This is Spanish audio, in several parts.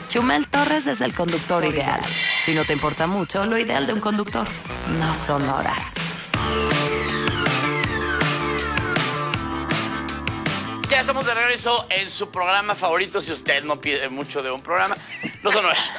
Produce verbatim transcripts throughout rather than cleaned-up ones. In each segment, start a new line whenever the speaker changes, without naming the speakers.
Chumel Torres es el conductor ideal. Si no te importa mucho, lo ideal de un conductor no son horas.
Ya estamos de regreso en su programa favorito. Si usted no pide mucho de un programa, no son horas.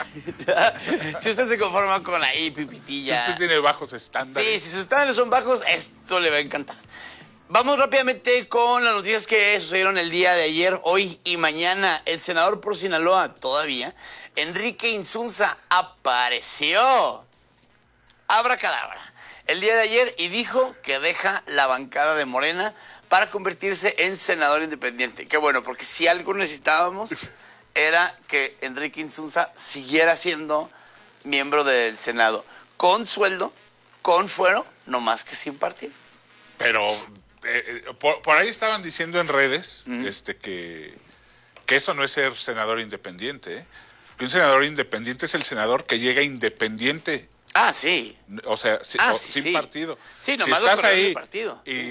Si usted se conforma con la pipitilla.
Si usted tiene bajos estándares.
Sí, si sus estándares son bajos, esto le va a encantar. Vamos rápidamente con las noticias que sucedieron el día de ayer, hoy y mañana. El senador por Sinaloa, todavía, Enrique Insunza, apareció. Abracadabra. El día de ayer y dijo que deja la bancada de Morena para convertirse en senador independiente. Qué bueno, porque si algo necesitábamos era que Enrique Insunza siguiera siendo miembro del Senado. Con sueldo, con fuero, no más que sin partido.
Pero eh, por, por ahí estaban diciendo en redes mm. este que, que eso no es ser senador independiente. ¿eh? Que un senador independiente es el senador que llega independiente.
Ah, sí.
O sea, si,
ah,
o,
sí,
sin
sí.
partido.
Sí,
si
nomás
estás ahí
partido.
Y,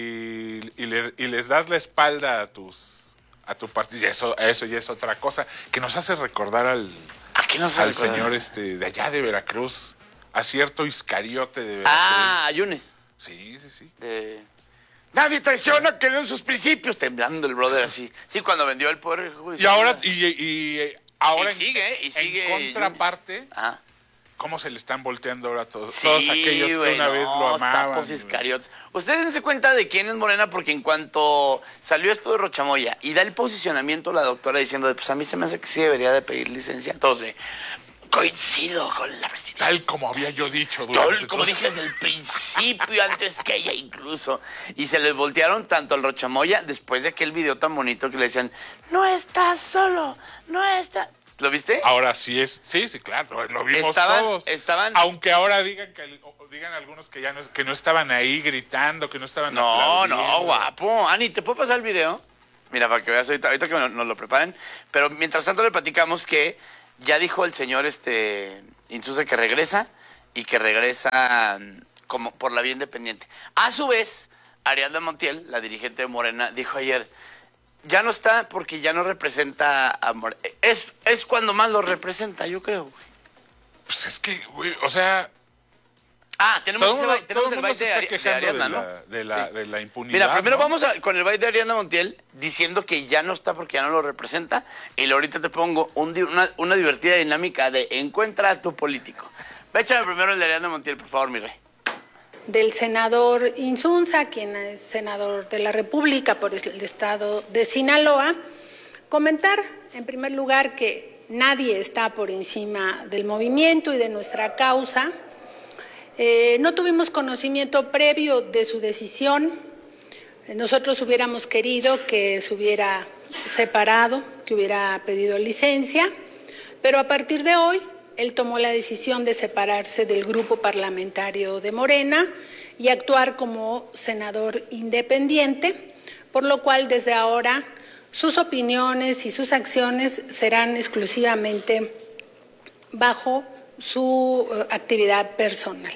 y, le, y les das la espalda a tus a tu partido, eso, eso ya es otra cosa, que nos hace recordar al,
¿A qué nos
al
recordar?
señor este de allá de Veracruz, a cierto Iscariote de Veracruz.
Ah, Ayunes.
Sí, sí, sí.
De... Nadie traiciona que en sus principios, temblando el brother así. Sí, cuando vendió el poder judicial.
Y ahora, y, y ahora
y sigue, y sigue.
En contraparte,
Ajá.
¿cómo se le están volteando ahora a todos,
Sí,
todos aquellos que
güey,
una
no,
vez lo amaban?
Sapos iscariotes. Ustedes dense cuenta de quién es Morena, porque en cuanto salió esto de Rochamoya y da el posicionamiento la doctora diciendo, pues a mí se me hace que sí debería de pedir licencia. Entonces, coincido con la presidenta.
Tal como había yo dicho.
Tal como dije desde el principio, antes que ella incluso. Y se les voltearon tanto al Rochamoya después de aquel video tan bonito que le decían, no estás solo, no estás... ¿Lo viste?
Ahora sí es, sí, sí, claro, lo vimos
estaban,
todos.
Estaban...
Aunque ahora digan que digan algunos que ya no, que no estaban ahí gritando, que no estaban
No,
aplaudiendo.
no, guapo. Ani, ¿te puedo pasar el video? Mira, para que veas ahorita, ahorita que nos, nos lo preparen. Pero mientras tanto le platicamos que ya dijo el señor este Insunza que regresa y que regresa como por la vía independiente. A su vez, Ariadna Montiel, la dirigente de Morena, dijo ayer... Ya no está porque ya no representa a Morena. Es, es cuando más lo representa, yo creo, güey.
Pues es que, güey, o sea...
Ah, tenemos,
todo,
ese baile, tenemos
todo
el
mundo
baile
se
de,
está
Ari, de
quejando
Ariadna,
de
¿no?
la, de, la,
Sí.
de la impunidad.
Mira, primero
¿no?
vamos a, con el baile de Ariadna Montiel diciendo que ya no está porque ya no lo representa. Y luego ahorita te pongo un, una, una divertida dinámica de encuentra a tu político. Ve, échame primero el de Ariadna Montiel, por favor, mi rey.
Del senador Insunza, quien es senador de la República por el estado de Sinaloa, comentar en primer lugar que nadie está por encima del movimiento y de nuestra causa. Eh, no tuvimos conocimiento previo de su decisión. Nosotros hubiéramos querido que se hubiera separado, que hubiera pedido licencia, pero a partir de hoy él tomó la decisión de separarse del grupo parlamentario de Morena y actuar como senador independiente, por lo cual desde ahora sus opiniones y sus acciones serán exclusivamente bajo su uh, actividad personal.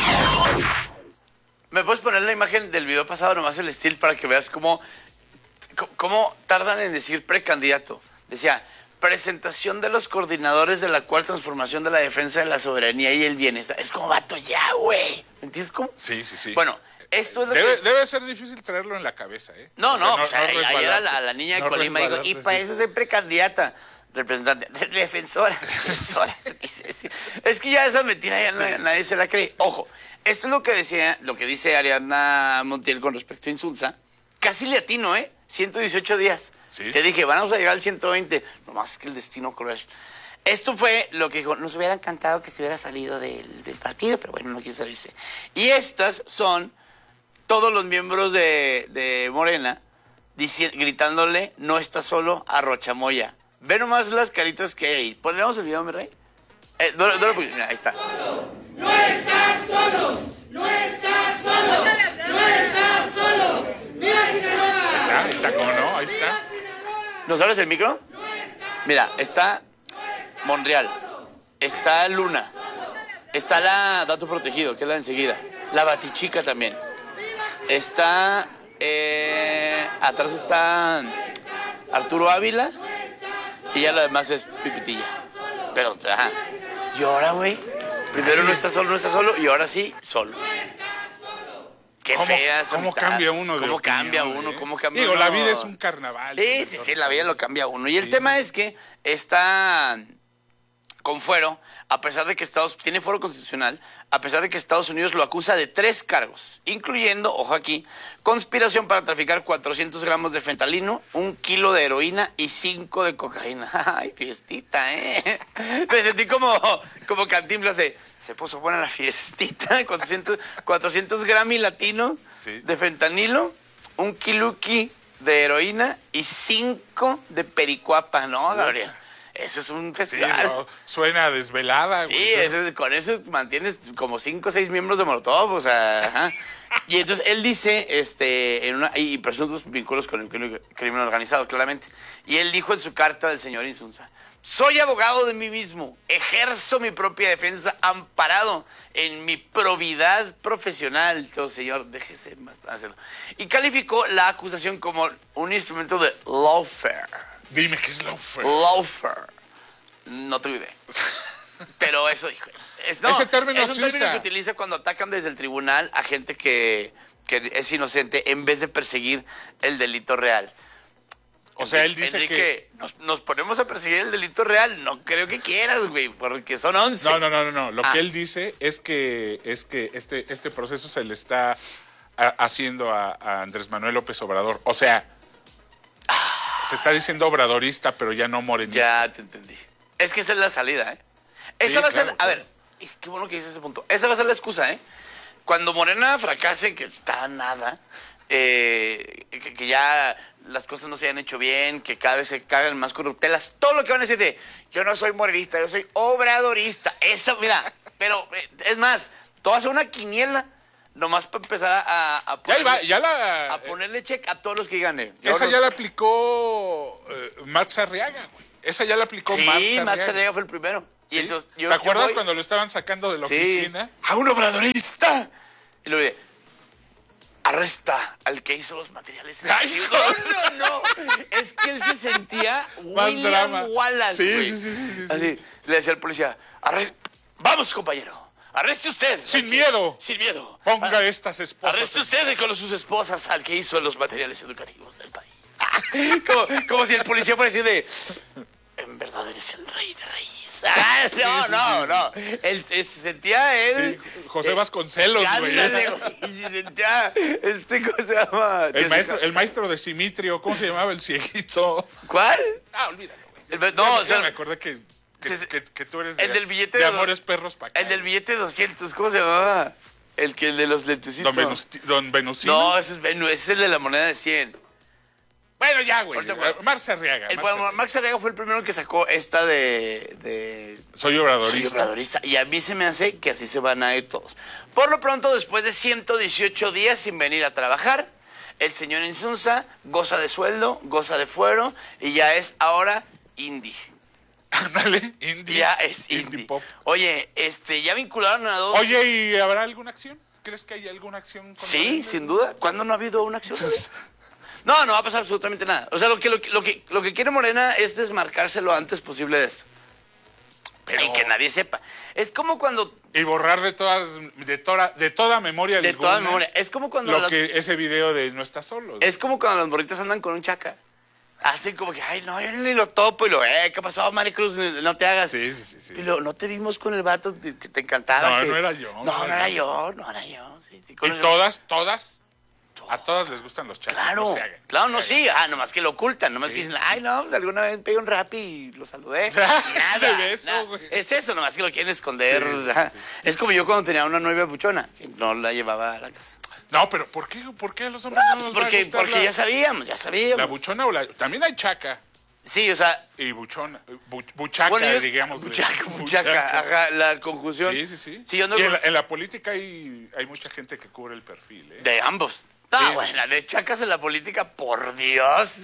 ¿Me puedes poner la imagen del video pasado, nomás el estilo, para que veas cómo, cómo tardan en decir precandidato? Decía, presentación de los coordinadores de la cuarta transformación de la defensa de la soberanía y el bienestar. Es como, vato, ya, güey. ¿Me entiendes cómo?
Sí, sí, sí.
Bueno, esto es lo
debe,
que...
debe ser difícil traerlo en la cabeza, ¿eh?
No,
o sea,
no,
no,
pues
no
ayer a la, la niña de
no
Colima dijo, y para eso soy precandidata, representante, defensora, defensora. Es que ya esa mentira ya sí. Nadie se la cree. Ojo, esto es lo que decía, lo que dice Ariadna Montiel con respecto a Insunza. Casi le atino, ¿eh? ciento dieciocho días. ¿Sí? Te dije, vamos a llegar al ciento veinte. Nomás que el destino cruel. Esto fue lo que dijo, nos hubiera encantado que se hubiera salido del, del partido, pero bueno, no quiso salirse. Y estas son todos los miembros de, de Morena dici- gritándole, no está solo a Rochamoya. Ve nomás las caritas que hay ahí. ¿Ponemos el video, mi rey? Eh, no, no, no, mira, ahí está.
No estás solo, no estás solo, no estás solo. Mira, Sinaloa.
Ahí está, ¿cómo no? Ahí está.
¿Nos abres el micro? Mira, está Monreal, está Luna, está la Dato Protegido, que es la de enseguida, la Batichica también, está, eh, atrás está Arturo Ávila y ya lo demás es Pipitilla. Pero, ajá. Y ahora, güey, primero no está solo, no está solo, y ahora sí, solo. Qué
¿Cómo,
fea esa
¿Cómo
amistad.
cambia uno de
¿Cómo
opinión,
cambia uno?
eh?
¿Cómo cambia
Digo,
uno?
la vida es un carnaval.
Sí, sí, sí, la vida lo cambia uno. Y el sí, tema sí. es que está con fuero, a pesar de que Estados tiene fuero constitucional, a pesar de que Estados Unidos lo acusa de tres cargos, incluyendo, ojo aquí, conspiración para traficar cuatrocientos gramos de fentanilo, un kilo de heroína y cinco de cocaína. Ay, fiestita, ¿eh? Me sentí como, como Cantinflas de, se puso buena la fiestita, cuatrocientos, cuatrocientos gramos latino sí. de fentanilo, un kiluki de heroína y cinco de pericuapa, ¿no, Gabriel? Ese es un festival.
Sí, no, suena desvelada.
Sí, güey. Ese, con eso mantienes como cinco o seis miembros de Molotov, o sea, ajá. Y entonces él dice, este, en una, y presuntos vínculos con el crimen organizado, claramente. Y él dijo en su carta del señor Insunza, soy abogado de mí mismo, ejerzo mi propia defensa amparado en mi probidad profesional. Entonces, señor, déjese más hacerlo. Y calificó la acusación como un instrumento de lawfare.
Dime qué es lawfare.
Lawfare. No tengo idea. Pero eso dijo. Es, no,
Ese término
es un
se
término
usa.
que utiliza cuando atacan desde el tribunal a gente que, que es inocente en vez de perseguir el delito real.
O sea, él dice
Enrique,
que...
Nos, nos ponemos a perseguir el delito real. No creo que quieras, güey, porque son once.
No, no, no, no. no. Lo
ah.
que él dice es que, es que este, este proceso se le está a, haciendo a, a Andrés Manuel López Obrador. O sea... Se está diciendo obradorista, pero ya no morenista.
Ya te entendí. Es que esa es la salida, ¿eh? Esa
sí,
va a ser...
claro,
A
claro.
ver, es que bueno que dices ese punto. Esa va a ser la excusa, ¿eh? Cuando Morena fracase, que está nada, eh, que, que ya las cosas no se hayan hecho bien, que cada vez se cagan más corruptelas, todo lo que van a decir de, yo no soy morenista, yo soy obradorista. Eso, mira, pero eh, es más, tú vas a una quiniela... Nomás para empezar a, a, ponerle,
ya, iba, ya la,
a ponerle check a todos los que ganen.
Esa
los...
ya la aplicó eh, Marx Arriaga, güey. Esa ya la aplicó
sí,
Marx Arriaga.
Sí, Marx Arriaga fue el primero.
¿Sí?
Y entonces, yo,
¿Te acuerdas
voy...
cuando lo estaban sacando de la
sí.
oficina?
¡A un obradorista! Y luego dije, arresta al que hizo los materiales.
Ay,
no, no, no. Es que él se sentía
Más
William
drama.
Wallace,
sí,
güey.
sí, sí, sí, sí.
Así, le decía al policía, arrest... vamos, compañero. Arreste usted.
Sin
que...
miedo.
Sin miedo.
Ponga
Ar...
estas esposas.
Arreste usted con sus esposas al que hizo los materiales educativos del país. como, como si el policía fuera decir de... En verdad eres el rey de reyes. Ah, no,
sí, sí,
no,
sí,
no. Él, él se sentía él...
Sí, José Vasconcelos, güey.
Ándale, güey. Y se sentía... Este, ¿cómo se llama?
El maestro, el maestro de Simitrio, ¿cómo se llamaba el cieguito?
¿Cuál?
Ah, olvídalo, güey.
El, no,
ya,
o sea...
ya me acordé que... Que, que, que tú eres de,
el del billete
de
de
Amores Perros para acá.
El del billete de doscientos, ¿cómo se llamaba? El que el de los lentecitos.
Don, Venusti, Don Venusino.
No, ese es, Venu, ese es el de la moneda de cien.
Bueno, ya, güey.
Ahorita,
Marx Arriaga.
El,
Marx Arriaga.
Max Arriaga fue el primero que sacó esta de... de
Soy obradorista.
Soy obradorista. Y a mí se me hace que así se van a ir todos. Por lo pronto, después de ciento dieciocho días sin venir a trabajar, el señor Insunza goza de sueldo, goza de fuero y ya es ahora indie.
Ándale, indie.
Ya es indie.
indie pop.
Oye, este, ya vincularon a dos...
Oye, ¿y habrá alguna acción? ¿Crees que hay alguna acción?
Sí, sin duda. ¿Cuándo no ha habido una acción? No, no va a pasar absolutamente nada. O sea, lo que, lo que, lo que, lo que quiere Morena es desmarcarse lo antes posible de esto. Pero... Y que nadie sepa. Es como cuando...
Y borrar de todas, de toda, de toda memoria
De
alguna,
toda memoria. Es como cuando...
Lo
las-
que, ese video de No estás solo.
Es como cuando las morritas andan con un chaca. Hacen como que, ay, no, yo ni lo topo. Y lo, eh, ¿qué pasó, Maricruz? No te hagas.
Sí, sí, sí. sí.
Y lo, no te vimos con el vato que te, te encantaba.
No,
que-
no era yo,
No,
no
no
era
era
yo.
yo, no era yo. Sí, sí, con
Y
el-
todas, todas, a todas les gustan los chacos.
Claro,
no se hagan,
claro,
se
no,
hagan.
sí, ah, nomás que lo ocultan, nomás
Sí.
que dicen, ay, no, pues, alguna vez pegué un rap y lo saludé.
De
Nada,
beso,
nada.
güey.
Es eso, nomás que lo quieren esconder.
Sí, sí,
ajá.
sí.
Es como yo cuando tenía una novia buchona, que no la llevaba a la casa.
No, pero ¿por qué, por qué a los hombres no, nos va a
Porque,
gustar
porque
la,
ya sabíamos, ya sabíamos.
la buchona o la... También hay chaca
Sí, o sea,
y buchona, bu- buchaca,
bueno, yo-
digamos.
buchaca, buchaca, ajá, la conjunción.
Sí, sí, sí.
Sí, yo no-
Y en la, en la política hay, hay mucha gente que cubre el perfil, ¿eh?
De ambos. No,
Sí, sí,
bueno,
sí,
la de chacas en la política, por Dios.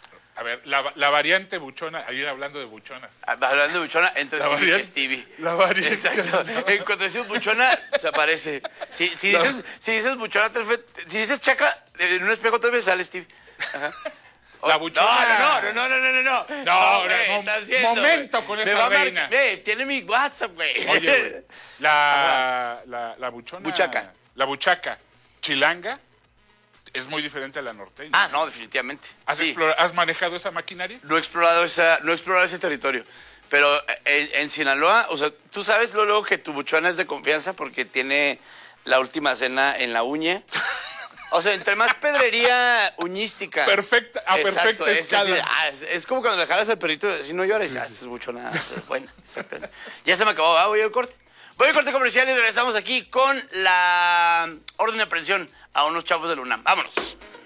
A ver, la, la variante buchona, ahí hablando de buchona.
Hablando de buchona, entre
La
Stevie y
variante-
Stevie.
la variante.
Exacto. En cuanto decimos buchona, se aparece. Si, si, dices, si dices buchona, tres veces- si dices chaca, en un espejo tres veces sale Stevie. Ajá.
La buchona.
No, no, no, no, no, no, no.
No,
No, güey,
no,
estás viendo,
momento
güey.
con
Me
esa
va a mar-
reina.
Ve, tiene mi WhatsApp, güey.
Oye, güey, la, la, la buchona...
Buchaca.
La buchaca chilanga es muy diferente a la norteña.
Ah, no, definitivamente.
¿Has,
Sí.
explora- ¿Has manejado esa maquinaria?
No he explorado esa, no he explorado ese territorio. Pero en, en Sinaloa, o sea, tú sabes luego, luego que tu buchona es de confianza porque tiene la última cena en la uña. O sea, entre más pedrería uñística.
Perfecta, a
Exacto,
perfecta
es,
escala.
así, ah, es, es como cuando le jalas al perrito si no llores. Ah, es buchona. Es buena, exactamente. Ya se me acabó, ah, voy al corte. Voy al corte comercial y regresamos aquí con la orden de aprehensión a unos chavos del UNAM. Vámonos.